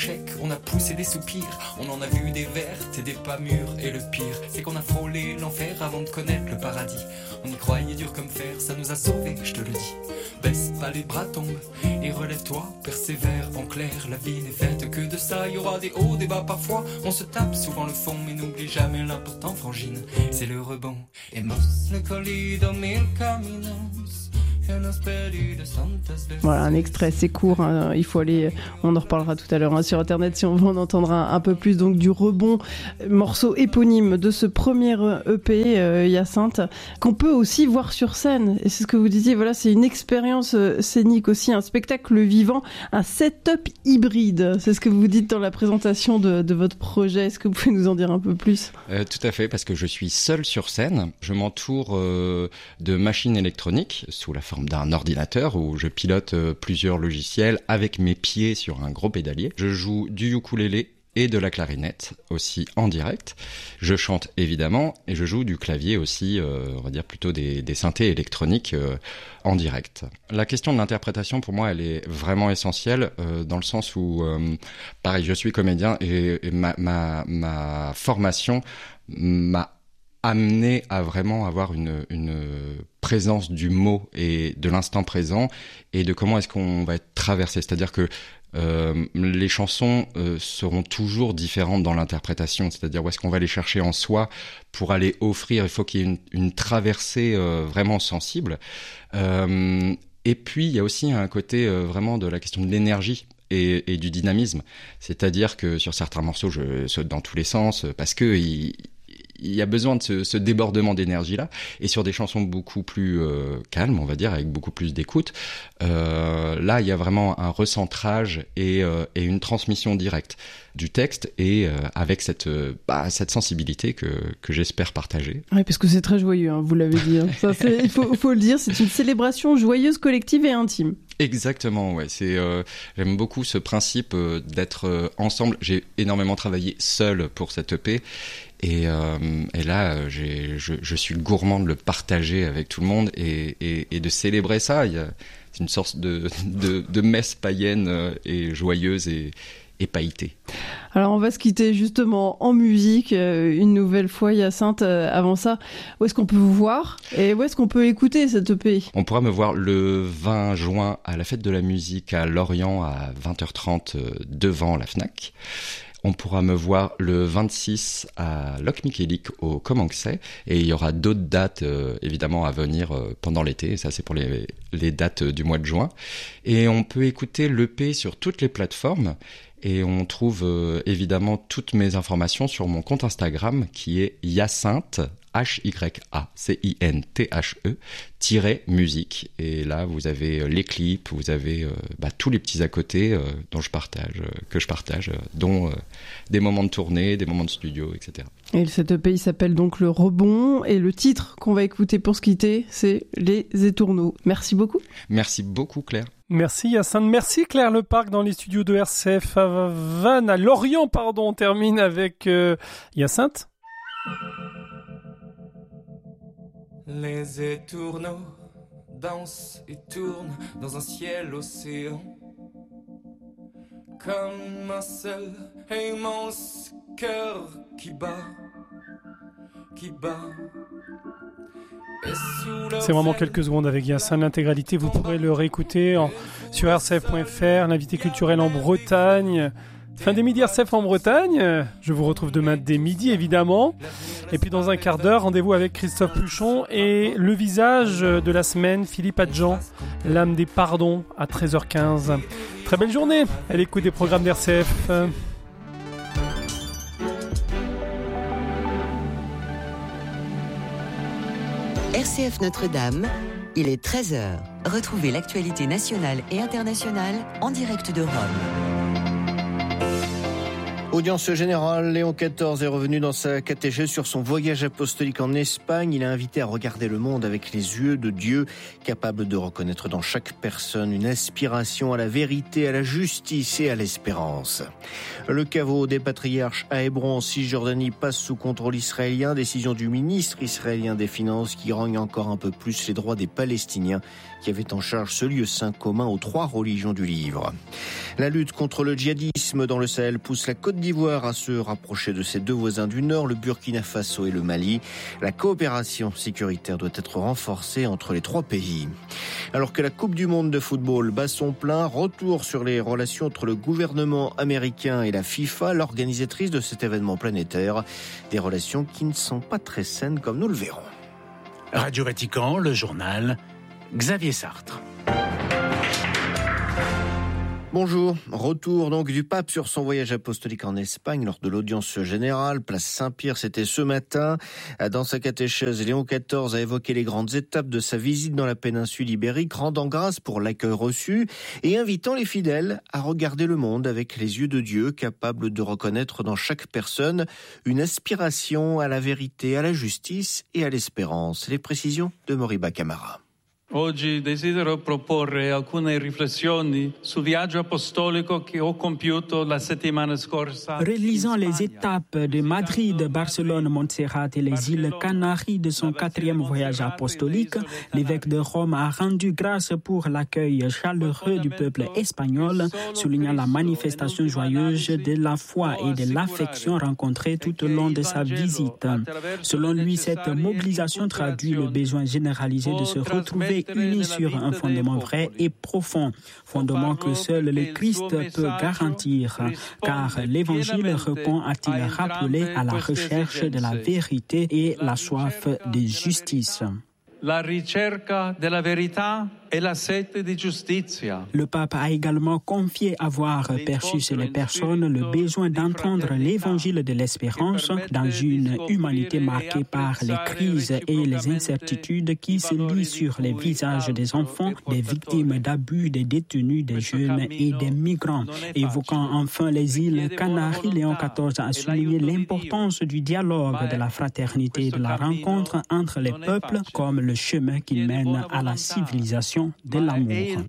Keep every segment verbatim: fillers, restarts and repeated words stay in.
échec, on a poussé des soupirs, on en a vu des vertes et des pas mûres. Et le pire, c'est qu'on a frôlé l'enfer avant de connaître le paradis. On y croyait dur comme fer, ça nous a sauvés, je te le dis. Baisse pas les bras, tombe et relève-toi, persévère en clair. La vie n'est faite que de ça, il y aura des hauts, des bas parfois. On se tape souvent le fond, mais n'oublie jamais l'important, frangine, c'est le rebond. Hemos recorrido mil caminos. Voilà, un extrait, c'est court, hein. Il faut aller, on en reparlera tout à l'heure hein, sur internet si on veut en entendre un, un peu plus. Donc du Rebond, morceau éponyme de ce premier E P euh, Hyacinthe, qu'on peut aussi voir sur scène. Et c'est ce que vous disiez, voilà, c'est une expérience euh, scénique aussi, un spectacle vivant, un setup hybride. C'est ce que vous dites dans la présentation de, de votre projet. Est-ce que vous pouvez nous en dire un peu plus ? euh, Tout à fait, parce que je suis seul sur scène. Je m'entoure euh, de machines électroniques sous la forme d'un ordinateur où je pilote euh, plusieurs logiciels avec mes pieds sur un gros pédalier. Je joue du ukulélé et de la clarinette aussi en direct. Je chante évidemment et je joue du clavier aussi, euh, on va dire plutôt des, des synthés électroniques euh, en direct. La question de l'interprétation pour moi elle est vraiment essentielle euh, dans le sens où, euh, pareil, je suis comédien et, et ma, ma, ma formation m'a amené à vraiment avoir une, une présence du mot et de l'instant présent et de comment est-ce qu'on va être traversé. C'est-à-dire que euh, les chansons euh, seront toujours différentes dans l'interprétation, c'est-à-dire où est-ce qu'on va les chercher en soi pour aller offrir, il faut qu'il y ait une, une traversée euh, vraiment sensible. Euh, et puis il y a aussi un côté euh, vraiment de la question de l'énergie. Et, et du dynamisme, c'est-à-dire que sur certains morceaux je saute dans tous les sens parce que il, il y a besoin de ce, ce débordement d'énergie-là, et sur des chansons beaucoup plus euh, calmes, on va dire, avec beaucoup plus d'écoute, euh, là, il y a vraiment un recentrage et, euh, et une transmission directe du texte, et euh, avec cette, euh, bah, cette sensibilité que, que j'espère partager. Oui, parce que c'est très joyeux, hein, vous l'avez dit. Hein. Ça, c'est, il faut, faut le dire, c'est une célébration joyeuse, collective et intime. Exactement, ouais. C'est, euh, j'aime beaucoup ce principe euh, d'être euh, ensemble. J'ai énormément travaillé seul pour cette E P. Et, euh, et là, j'ai, je, je suis gourmand de le partager avec tout le monde et, et, et de célébrer ça. Il y a, c'est une sorte de, de, de messe païenne et joyeuse et, et pailletée. Alors on va se quitter justement en musique euh, une nouvelle fois, Hyacinthe. Euh, avant ça, où est-ce qu'on peut vous voir et où est-ce qu'on peut écouter cette E P ? On pourra me voir le vingt juin à la Fête de la Musique à Lorient à vingt heures trente euh, devant la Fnac. On pourra me voir le vingt-six à Locmiquélic au Començay, et il y aura d'autres dates euh, évidemment à venir euh, pendant l'été, et ça c'est pour les, les dates du mois de juin. Et on peut écouter l'E P sur toutes les plateformes, et on trouve euh, évidemment toutes mes informations sur mon compte Instagram qui est Hyacinthe, H Y A C I N T H E, tiret musique. Et là, vous avez les clips, vous avez euh, bah, tous les petits à côté euh, dont je partage, euh, que je partage, euh, dont euh, des moments de tournée, des moments de studio, et cetera. Et cette E P, il s'appelle donc Le Rebond. Et le titre qu'on va écouter pour se quitter, c'est Les Étourneaux. Merci beaucoup. Merci beaucoup, Claire. Merci Hyacinthe, merci Claire Leparc dans les studios de R C F à Vannes, à Lorient, pardon. On termine avec euh, Hyacinthe. Les étourneaux dansent et tournent dans un ciel océan, comme un seul et immense cœur qui bat, qui bat. C'est vraiment quelques secondes avec Hyacinthe. L'intégralité, vous pourrez le réécouter en, sur r c f point f r, l'invité culturel en Bretagne. Fin des midis R C F en Bretagne. Je vous retrouve demain dès midi, évidemment. Et puis dans un quart d'heure, rendez-vous avec Christophe Pluchon et le visage de la semaine, Philippe Adjan, l'âme des pardons, à treize heures quinze. Très belle journée à l'écoute des programmes d'R C F. R C F Notre-Dame, il est treize heures. Retrouvez l'actualité nationale et internationale en direct de Rome. Audience générale, Léon quatorze est revenu dans sa catéchèse sur son voyage apostolique en Espagne. Il a invité à regarder le monde avec les yeux de Dieu, capable de reconnaître dans chaque personne une aspiration à la vérité, à la justice et à l'espérance. Le caveau des patriarches à Hébron en Cisjordanie passe sous contrôle israélien. Décision du ministre israélien des Finances qui rogne encore un peu plus les droits des Palestiniens qui avaient en charge ce lieu saint commun aux trois religions du livre. La lutte contre le djihadisme dans le Sahel pousse la Côte d'Ivoire à se rapprocher de ses deux voisins du Nord, le Burkina Faso et le Mali. La coopération sécuritaire doit être renforcée entre les trois pays. Alors que la Coupe du Monde de football bat son plein, retour sur les relations entre le gouvernement américain et la FIFA, l'organisatrice de cet événement planétaire. Des relations qui ne sont pas très saines comme nous le verrons. Radio Vatican, le journal, Xavier Sartre. Bonjour, retour donc du pape sur son voyage apostolique en Espagne lors de l'audience générale, place Saint-Pierre, c'était ce matin. Dans sa catéchèse, Léon quatorze a évoqué les grandes étapes de sa visite dans la péninsule ibérique, rendant grâce pour l'accueil reçu et invitant les fidèles à regarder le monde avec les yeux de Dieu, capable de reconnaître dans chaque personne une aspiration à la vérité, à la justice et à l'espérance. Les précisions de Moriba Camara. Oggi desidero proporre alcune riflessioni sul viaggio apostolico che ho compiuto la settimana scorsa. Relisant les étapes de Madrid, Barcelone, Montserrat et les îles Canaries de son quatrième voyage apostolique, l'évêque de Rome a rendu grâce pour l'accueil chaleureux du peuple espagnol, soulignant la manifestation joyeuse de la foi et de l'affection rencontrée tout au long de sa visite. Selon lui, cette mobilisation traduit le besoin généralisé de se retrouver unis sur un fondement vrai et profond, fondement que seul le Christ peut garantir, car l'Évangile répond, a-t-il rappelé, à la recherche de la vérité et la soif de justice. La ricerca della verità e la sete di giustizia. Le pape a également confié avoir perçu chez les personnes le besoin d'entendre l'évangile de l'espérance dans une humanité marquée par les crises et les incertitudes qui se lient sur les visages des enfants, des victimes d'abus, des détenus, des jeunes et des migrants. Évoquant enfin les îles Canaries, Léon quatorze a souligné l'importance du dialogue, de la fraternité et de la rencontre entre les peuples comme le chemin qui mène à la civilisation de l'amour.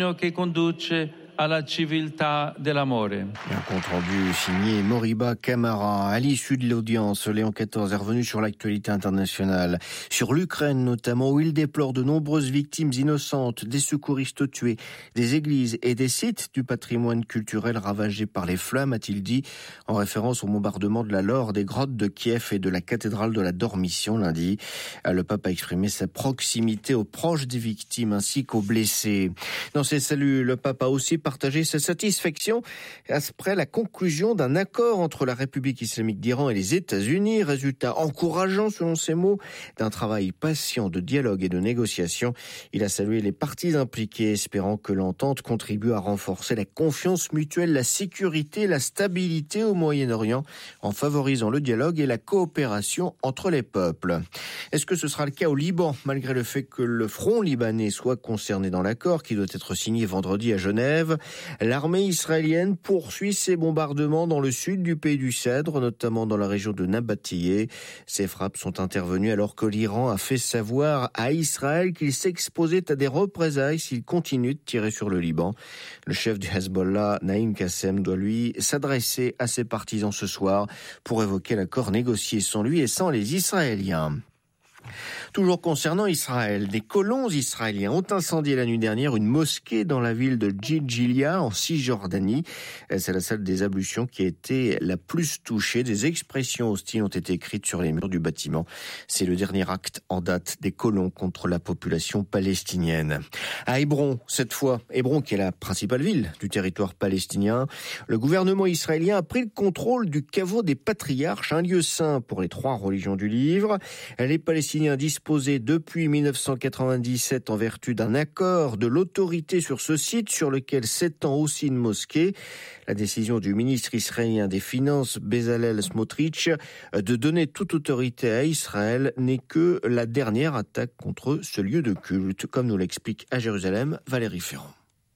À la civiltà dell'amore. Un compte rendu signé Moriba Camara. À l'issue de l'audience, Léon quatorze est revenu sur l'actualité internationale, sur l'Ukraine notamment, où il déplore de nombreuses victimes innocentes, des secouristes tués, des églises et des sites du patrimoine culturel ravagés par les flammes, a-t-il dit, en référence au bombardement de la Lore, des grottes de Kiev et de la cathédrale de la Dormition lundi. Le pape a exprimé sa proximité aux proches des victimes ainsi qu'aux blessés. Dans ses saluts, le pape a aussi partager sa satisfaction après la conclusion d'un accord entre la République islamique d'Iran et les États-Unis, résultat encourageant selon ses mots d'un travail patient de dialogue et de négociation. Il a salué les parties impliquées, espérant que l'entente contribue à renforcer la confiance mutuelle, la sécurité, la stabilité au Moyen-Orient, en favorisant le dialogue et la coopération entre les peuples. Est-ce que ce sera le cas au Liban, malgré le fait que le front libanais soit concerné dans l'accord qui doit être signé vendredi à Genève? L'armée israélienne poursuit ses bombardements dans le sud du pays du Cèdre, notamment dans la région de Nabatiyeh. Ces frappes sont intervenues alors que l'Iran a fait savoir à Israël qu'il s'exposait à des représailles s'il continue de tirer sur le Liban. Le chef du Hezbollah, Naïm Qassem, doit lui s'adresser à ses partisans ce soir pour évoquer l'accord négocié sans lui et sans les Israéliens. Toujours concernant Israël, des colons israéliens ont incendié la nuit dernière une mosquée dans la ville de Djidjilia en Cisjordanie. C'est la salle des ablutions qui a été la plus touchée. Des expressions hostiles ont été écrites sur les murs du bâtiment. C'est le dernier acte en date des colons contre la population palestinienne. À Hébron, cette fois, Hébron qui est la principale ville du territoire palestinien, le gouvernement israélien a pris le contrôle du caveau des patriarches, un lieu saint pour les trois religions du livre. Les Palestiniens disposaient depuis mille neuf cent quatre-vingt-dix-sept en vertu d'un accord de l'autorité sur ce site sur lequel s'étend aussi une mosquée. La décision du ministre israélien des Finances, Bezalel Smotrich, de donner toute autorité à Israël n'est que la dernière attaque contre ce lieu de culte, comme nous l'explique à Jérusalem Valérie Ferrand.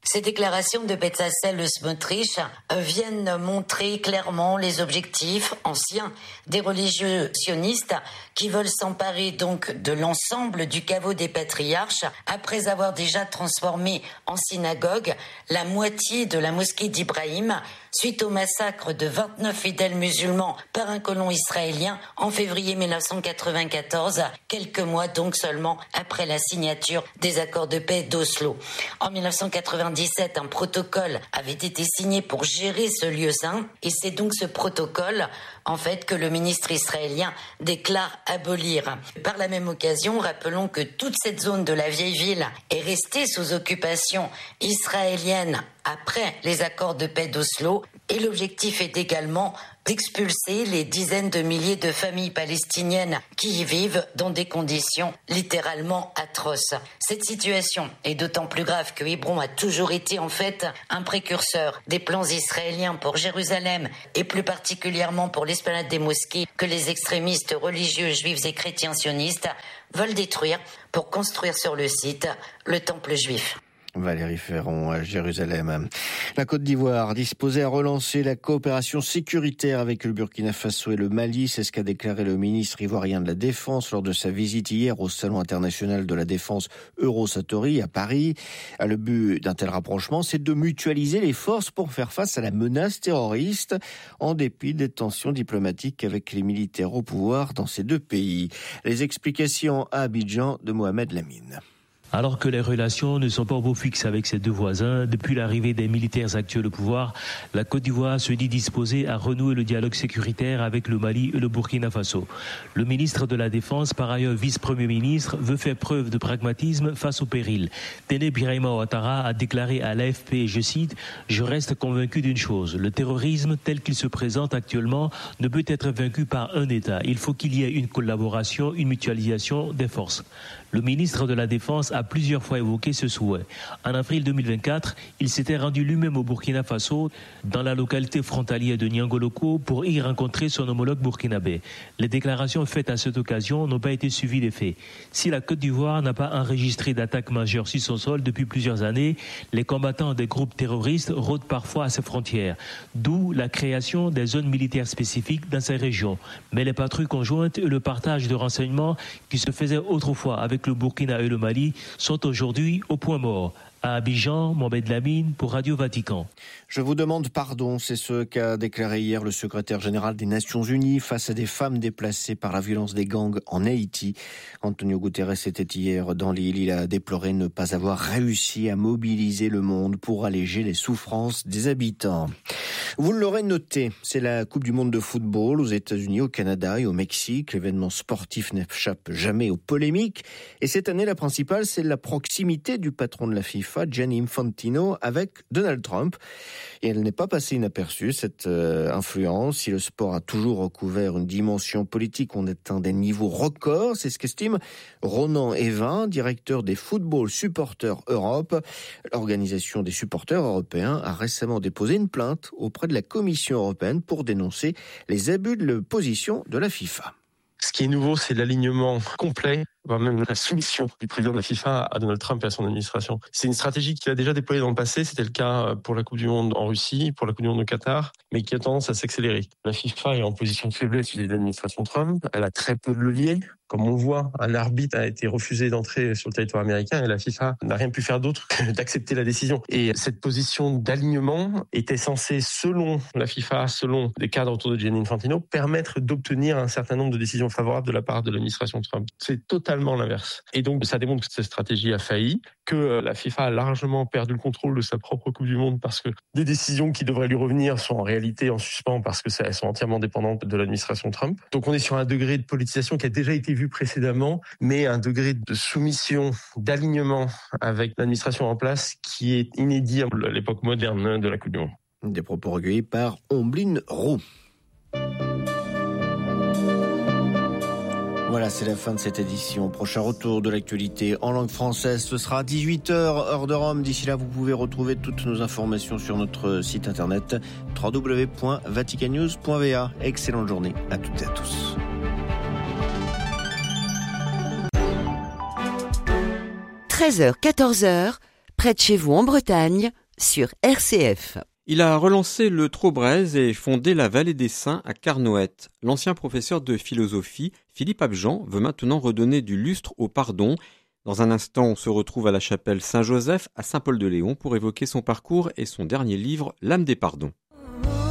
Ces déclarations de Bezalel Smotrich viennent montrer clairement les objectifs anciens des religieux sionistes qui veulent s'emparer donc de l'ensemble du caveau des patriarches après avoir déjà transformé en synagogue la moitié de la mosquée d'Ibrahim suite au massacre de vingt-neuf fidèles musulmans par un colon israélien en février mille neuf cent quatre-vingt-quatorze, quelques mois donc seulement après la signature des accords de paix d'Oslo. En mille neuf cent quatre-vingt-dix-sept, un protocole avait été signé pour gérer ce lieu saint et c'est donc ce protocole en fait que le ministre israélien déclare abolir. Par la même occasion, rappelons que toute cette zone de la vieille ville est restée sous occupation israélienne après les accords de paix d'Oslo et l'objectif est également d'expulser les dizaines de milliers de familles palestiniennes qui y vivent dans des conditions littéralement atroces. Cette situation est d'autant plus grave que Hébron a toujours été en fait un précurseur des plans israéliens pour Jérusalem et plus particulièrement pour l'esplanade des mosquées que les extrémistes religieux juifs et chrétiens sionistes veulent détruire pour construire sur le site le temple juif. Valérie Ferron à Jérusalem. La Côte d'Ivoire disposée à relancer la coopération sécuritaire avec le Burkina Faso et le Mali, c'est ce qu'a déclaré le ministre ivoirien de la Défense lors de sa visite hier au Salon international de la défense Eurosatory à Paris. Le but d'un tel rapprochement, c'est de mutualiser les forces pour faire face à la menace terroriste, en dépit des tensions diplomatiques avec les militaires au pouvoir dans ces deux pays. Les explications à Abidjan de Mohamed Lamine. Alors que les relations ne sont pas au beau fixe avec ses deux voisins, depuis l'arrivée des militaires actuels au pouvoir, la Côte d'Ivoire se dit disposée à renouer le dialogue sécuritaire avec le Mali et le Burkina Faso. Le ministre de la Défense, par ailleurs vice-premier ministre, veut faire preuve de pragmatisme face au péril. Téné Birahima Ouattara a déclaré à l'A F P, je cite, « Je reste convaincu d'une chose, le terrorisme tel qu'il se présente actuellement ne peut être vaincu par un État. Il faut qu'il y ait une collaboration, une mutualisation des forces. » Le ministre de la Défense a plusieurs fois évoqué ce souhait. En avril deux mille vingt-quatre, il s'était rendu lui-même au Burkina Faso, dans la localité frontalière de Niangoloko, pour y rencontrer son homologue burkinabé. Les déclarations faites à cette occasion n'ont pas été suivies des faits. Si la Côte d'Ivoire n'a pas enregistré d'attaque majeure sur son sol depuis plusieurs années, les combattants des groupes terroristes rôdent parfois à ses frontières, d'où la création des zones militaires spécifiques dans ces régions. Mais les patrouilles conjointes et le partage de renseignements qui se faisaient autrefois avec le Burkina et le Mali sont aujourd'hui au point mort. À Abidjan, Mohamed Lamine pour Radio Vatican. Je vous demande pardon, c'est ce qu'a déclaré hier le secrétaire général des Nations Unies face à des femmes déplacées par la violence des gangs en Haïti. Antonio Guterres était hier dans l'île. Il a déploré ne pas avoir réussi à mobiliser le monde pour alléger les souffrances des habitants. Vous l'aurez noté, c'est la Coupe du monde de football aux États-Unis, au Canada et au Mexique. L'événement sportif n'échappe jamais aux polémiques. Et cette année, la principale, c'est la proximité du patron de la FIFA, Gianni Infantino, avec Donald Trump. Et elle n'est pas passée inaperçue, cette euh, influence. Si le sport a toujours recouvert une dimension politique, on atteint des niveaux records. C'est ce qu'estime Ronan Evin, directeur des Football Supporters Europe. L'organisation des supporters européens a récemment déposé une plainte auprès de la Commission européenne pour dénoncer les abus de position de la FIFA. Ce qui est nouveau, c'est l'alignement complet, voire même la soumission du président de la FIFA à Donald Trump et à son administration. C'est une stratégie qu'il a déjà déployée dans le passé, c'était le cas pour la Coupe du Monde en Russie, pour la Coupe du Monde au Qatar, mais qui a tendance à s'accélérer. La FIFA est en position de faiblesse vis-à-vis de l'administration Trump, elle a très peu de leviers. Comme on voit, un arbitre a été refusé d'entrer sur le territoire américain et la FIFA n'a rien pu faire d'autre que d'accepter la décision. Et cette position d'alignement était censée, selon la FIFA, selon les cadres autour de Gianni Infantino, permettre d'obtenir un certain nombre de décisions favorables de la part de l'administration Trump. C'est totalement l'inverse. Et donc, ça démontre que cette stratégie a failli, que la FIFA a largement perdu le contrôle de sa propre Coupe du Monde parce que des décisions qui devraient lui revenir sont en réalité en suspens parce que elles sont entièrement dépendantes de l'administration Trump. Donc, on est sur un degré de politisation qui a déjà été vu précédemment, mais un degré de soumission, d'alignement avec l'administration en place qui est inédit à l'époque moderne de la Coupe du Monde. Des propos recueillis par Omblin Roux. Voilà, c'est la fin de cette édition. Prochain retour de l'actualité en langue française, ce sera à dix-huit heures, heure de Rome. D'ici là, vous pouvez retrouver toutes nos informations sur notre site internet w w w point vatican news point v a. Excellente journée à toutes et à tous. treize heures, quatorze heures, près de chez vous en Bretagne, sur R C F. Il a relancé le Trobreuse et fondé la Vallée des Saints à Carnoët. L'ancien professeur de philosophie, Philippe Abjean, veut maintenant redonner du lustre au pardon. Dans un instant, on se retrouve à la chapelle Saint-Joseph à Saint-Paul-de-Léon pour évoquer son parcours et son dernier livre, L'âme des pardons.